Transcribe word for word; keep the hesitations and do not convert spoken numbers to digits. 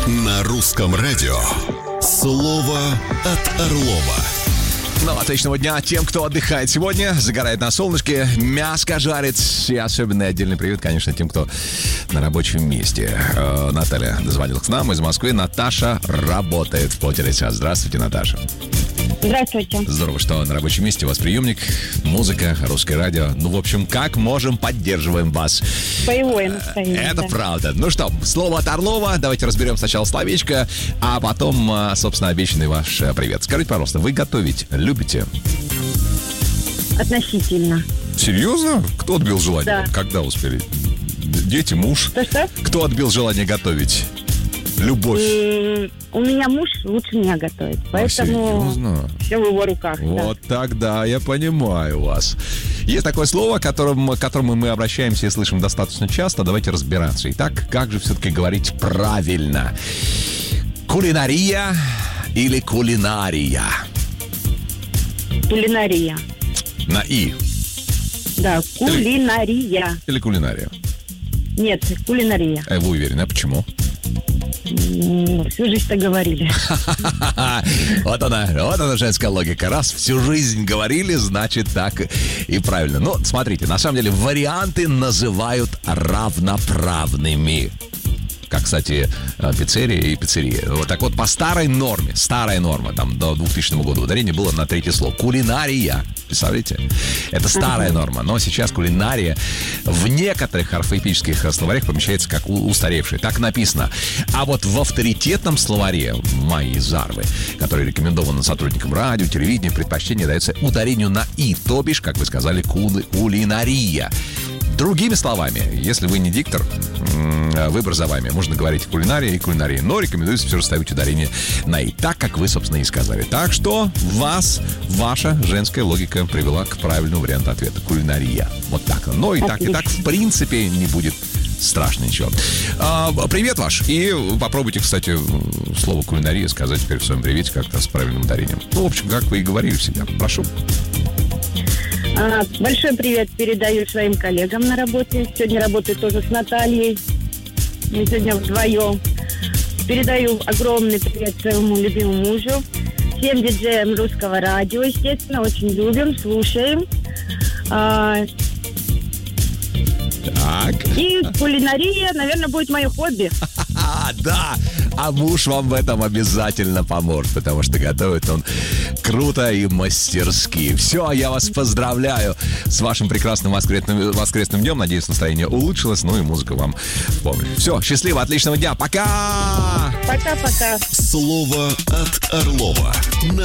На русском радио слово от Орлова. Ну, отличного дня тем, кто отдыхает сегодня, загорает на солнышке, мяско жарит. И особенный отдельный привет, конечно, тем, кто на рабочем месте. Э, Наталья дозвонилась к нам из Москвы. Наташа работает в полтора часа. Здравствуйте, Наташа. Здравствуйте. Здорово, что на рабочем месте у вас приемник, музыка, русское радио. Ну, в общем, как можем, поддерживаем вас. Боевое настроение. Это да. правда. Ну что, слово от Орлова. Давайте разберем сначала словечко, а потом, собственно, обещанный ваш привет. Скажите, пожалуйста, вы готовить любите? Относительно. Серьезно? Кто отбил желание? Да. Когда успели? Дети, муж? Что-что? Кто отбил желание готовить? Любовь. М, У меня муж лучше меня готовит, поэтому серьезно? все в его руках. да. Вот тогда я понимаю вас. Есть такое слово, к которому, к которому мы обращаемся и слышим достаточно часто. Давайте разбираться. Итак, как же все-таки говорить правильно? Кулинария или кулинария? Кулинария. На «и» Да, кулинария. или кулинария? Нет, кулинария. А вы уверены? А почему? М, Всю жизнь-то говорили. Вот она, вот она женская логика. Раз всю жизнь говорили, значит так и правильно. Ну, смотрите, на самом деле варианты называют равноправными. Как, кстати, пиццерия и пиццерия. Вот так вот по старой норме, старая норма, там, до двухтысячного года ударение было на третье слово. Кулинария. Представляете? Это старая норма. Но сейчас кулинария в некоторых орфоэпических словарях помещается как у- устаревшая. Так написано. А вот в авторитетном словаре Майи Зарвы, который рекомендован сотрудникам радио, телевидения, предпочтение дается ударению на «и», то бишь, как вы сказали, кули- кулинария. Другими словами, если вы не диктор, м, выбор за вами. Можно говорить кулинария и кулинария, но рекомендуется все же ставить ударение на «и», так, как вы, собственно, и сказали. Так что вас, ваша женская логика привела к правильному варианту ответа. Кулинария. Вот так. Но и так, и так, в принципе, не будет страшно ничего. А, привет ваш. И попробуйте, кстати, слово кулинария сказать теперь в своем привете как-то с правильным ударением. Ну, в общем, как вы и говорили всегда. Прошу. А, Большой привет передаю своим коллегам на работе. Сегодня работаю тоже с Натальей. Мы сегодня вдвоем. Передаю огромный привет своему любимому мужу. Всем диджеям русского радио, естественно, очень любим, слушаем. А, Так. И кулинария, наверное, будет мое хобби. А, да, а муж вам в этом обязательно поможет, потому что готовит он круто и мастерски. Все, я вас поздравляю с вашим прекрасным воскресным, воскресным днем. Надеюсь, настроение улучшилось, ну и музыка вам в помощь. Все, счастливо, отличного дня, пока! Пока-пока. Слово от Орлова.